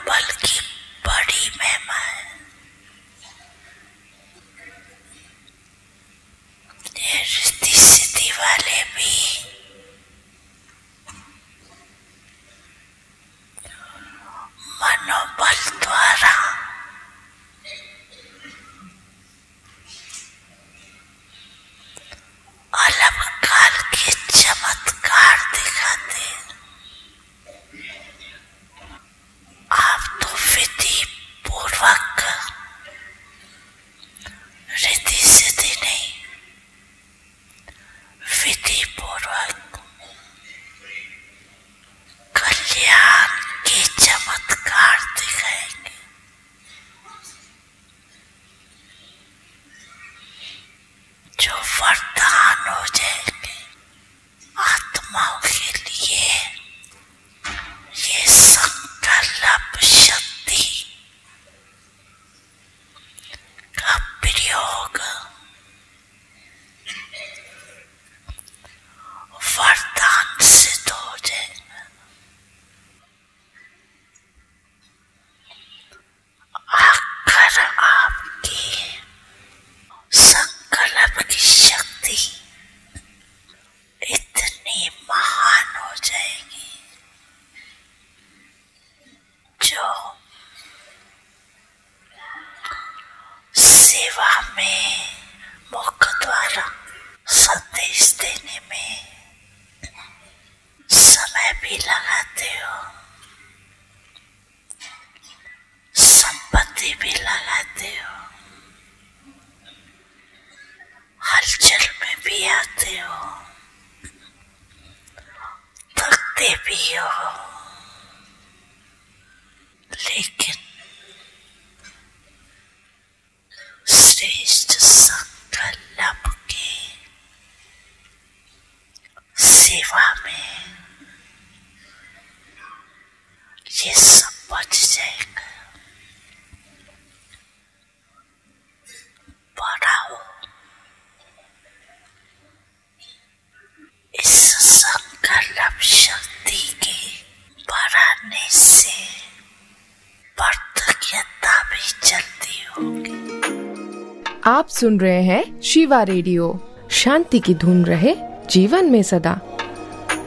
मनोबल की बड़ी महिमा है। ये रिद्धि सिद्धि वाले भी मनोबल द्वारा अलग काल के चमत्कार दिखाते। आप तो विधि पूर्वक रिद्धि सिद्धि नहीं, विधि पूर्वक कल्याण के चमत्कार दिखाएंगे। जो वरदान हो जाएंगे आत्माओं के लिए। ये संकल्प शक्ति का प्रयोग वरदान सिद्ध हो जाएगा। आकर आपकी संकल्प की शक्ति इतनी महान हो जाएगी जो सेवा में मुख द्वारा संदेश देने में समय भी लगाते हो, संपत्ति भी लगाते हो, हलचल में भी आते हो, थकते भी हो, लेकिन श्रेष्ठ संकल्प के सेवा में ये सब बच जाएगा। बढ़ाओ इस संकल्प शक्ति के बढ़ाने से प्रतिज्ञता भी चलती होगी। आप सुन रहे हैं शिवा रेडियो। शांति की धुन रहे जीवन में सदा।